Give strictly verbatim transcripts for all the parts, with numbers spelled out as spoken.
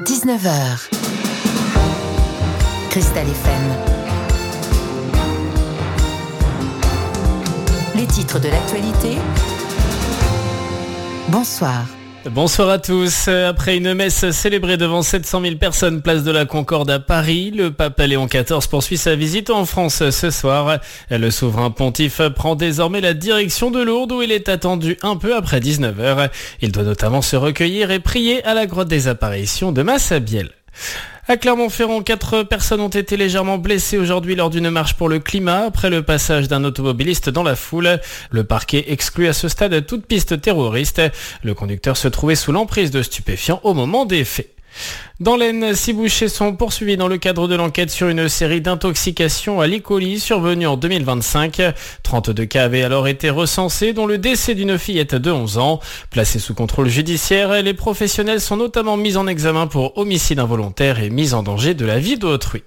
dix-neuf heures. Cristal F M. Les titres de l'actualité. Bonsoir. Bonsoir à tous. Après une messe célébrée devant sept cent mille personnes, place de la Concorde à Paris, le pape Léon quatorze poursuit sa visite en France ce soir. Le souverain pontife prend désormais la direction de Lourdes où il est attendu un peu après dix-neuf heures. Il doit notamment se recueillir et prier à la grotte des apparitions de Massabielle. À Clermont-Ferrand, quatre personnes ont été légèrement blessées aujourd'hui lors d'une marche pour le climat après le passage d'un automobiliste dans la foule. Le parquet exclut à ce stade toute piste terroriste. Le conducteur se trouvait sous l'emprise de stupéfiants au moment des faits. Dans l'Aisne, six bouchers sont poursuivis dans le cadre de l'enquête sur une série d'intoxications à l'E. coli survenue en deux mille vingt-cinq. trente-deux cas avaient alors été recensés, dont le décès d'une fillette de onze ans. Placés sous contrôle judiciaire, les professionnels sont notamment mis en examen pour homicide involontaire et mise en danger de la vie d'autrui.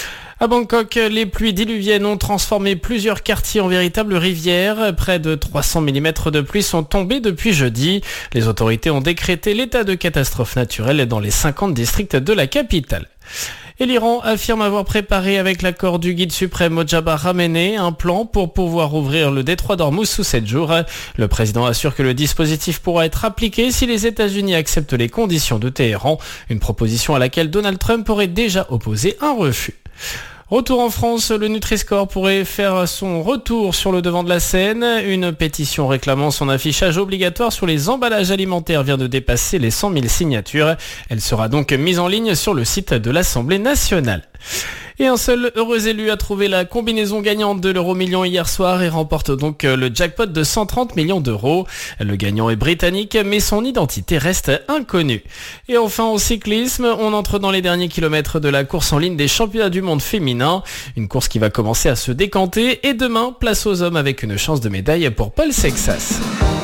À Bangkok, les pluies diluviennes ont transformé plusieurs quartiers en véritables rivières. Près de trois cents millimètres de pluie sont tombés depuis jeudi. Les autorités ont décrété l'état de catastrophe naturelle dans les cinquante districts de la capitale. Et l'Iran affirme avoir préparé avec l'accord du guide suprême Mojtaba Khamenei un plan pour pouvoir ouvrir le détroit d'Ormuz sous sept jours. Le président assure que le dispositif pourra être appliqué si les États-Unis acceptent les conditions de Téhéran, une proposition à laquelle Donald Trump aurait déjà opposé un refus. Retour en France, le Nutri-Score pourrait faire son retour sur le devant de la scène. Une pétition réclamant son affichage obligatoire sur les emballages alimentaires vient de dépasser les cent mille signatures. Elle sera donc mise en ligne sur le site de l'Assemblée nationale. Et un seul heureux élu a trouvé la combinaison gagnante de l'euro-million hier soir et remporte donc le jackpot de cent trente millions d'euros. Le gagnant est britannique, mais son identité reste inconnue. Et enfin, au cyclisme, on entre dans les derniers kilomètres de la course en ligne des championnats du monde féminin. Une course qui va commencer à se décanter. Et demain, place aux hommes avec une chance de médaille pour Paul Sexas.